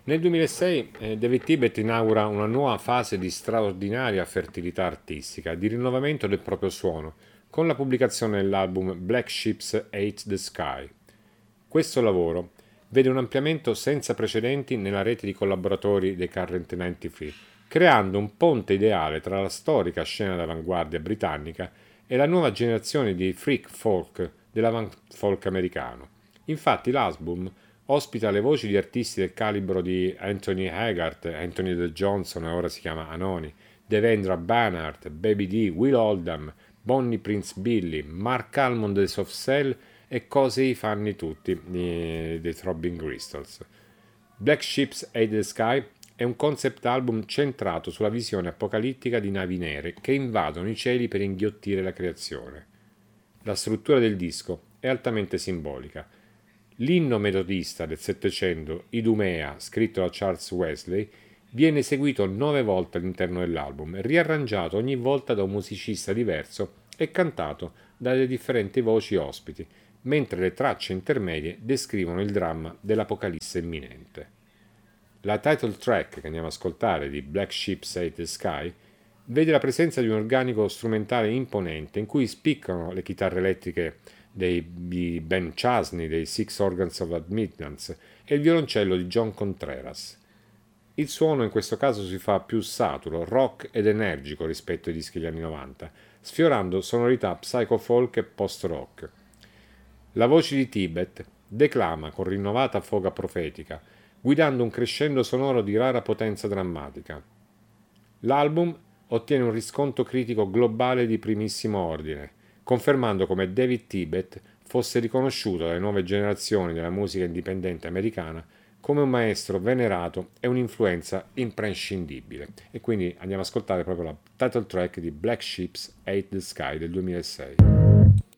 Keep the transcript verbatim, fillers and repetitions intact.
Nel duemilasei eh, David Tibet inaugura una nuova fase di straordinaria fertilità artistica, di rinnovamento del proprio suono, con la pubblicazione dell'album Black Ships Hate the Sky. Questo lavoro vede un ampliamento senza precedenti nella rete di collaboratori dei Current novantatré, creando un ponte ideale tra la storica scena d'avanguardia britannica e la nuova generazione di freak folk dell'avant folk americano. Infatti l'album ospita le voci di artisti del calibro di Anthony Haggart, Anthony De Johnson, ora si chiama Anoni, Devendra Banhart, Baby D, Will Oldham, Bonnie Prince Billy, Mark Almond dei Soft Cell e cose i fanni tutti dei, dei Throbbing Crystals. Black Ships Hate the Sky è un concept album centrato sulla visione apocalittica di navi nere che invadono i cieli per inghiottire la creazione. La struttura del disco è altamente simbolica. L'inno metodista del Settecento, Idumea, scritto da Charles Wesley, viene eseguito nove volte all'interno dell'album, riarrangiato ogni volta da un musicista diverso e cantato dalle differenti voci ospiti, mentre le tracce intermedie descrivono il dramma dell'apocalisse imminente. La title track che andiamo ad ascoltare di Black Ships Hate the Sky vede la presenza di un organico strumentale imponente in cui spiccano le chitarre elettriche dei, di Ben Chesney dei Six Organs of Admittance e il violoncello di John Contreras. Il suono in questo caso si fa più saturo, rock ed energico rispetto ai dischi degli anni novanta, sfiorando sonorità psycho-folk e post-rock. La voce di Tibet declama con rinnovata foga profetica, guidando un crescendo sonoro di rara potenza drammatica. L'album ottiene un riscontro critico globale di primissimo ordine, confermando come David Tibet fosse riconosciuto dalle nuove generazioni della musica indipendente americana come un maestro venerato e un'influenza imprescindibile. E quindi andiamo ad ascoltare proprio la title track di Black Ships Hate the Sky del duemilasei.